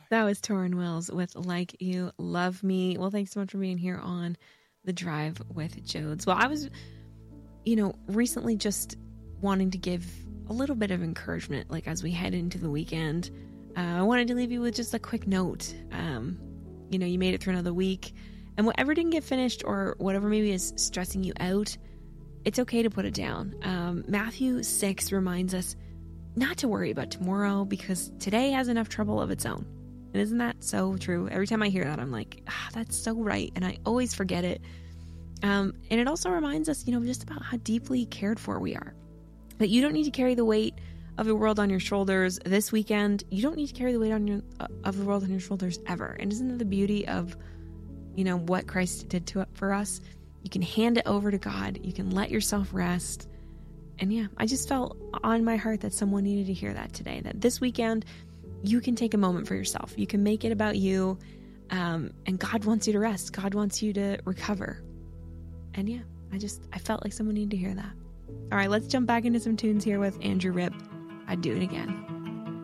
That was Torrin Wills with Like You Love Me. Well, thanks so much for being here on The Drive with Jodes. Well, I was, recently just wanting to give a little bit of encouragement, like as we head into the weekend. I wanted to leave you with just a quick note. You made it through another week, and whatever didn't get finished or whatever maybe is stressing you out, it's okay to put it down. Matthew 6 reminds us not to worry about tomorrow because today has enough trouble of its own. And isn't that so true? Every time I hear that, I'm like, that's so right. And I always forget it. And it also reminds us, just about how deeply cared for we are. That you don't need to carry the weight of the world on your shoulders this weekend. You don't need to carry the weight of the world on your shoulders ever. And isn't that the beauty of, what Christ did for us? You can hand it over to God. You can let yourself rest. And yeah, I just felt on my heart that someone needed to hear that today. That this weekend, you can take a moment for yourself. You can make it about you. And God wants you to rest. God wants you to recover. And yeah, I felt like someone needed to hear that. All right, let's jump back into some tunes here with Andrew Ripp. I'd Do It Again.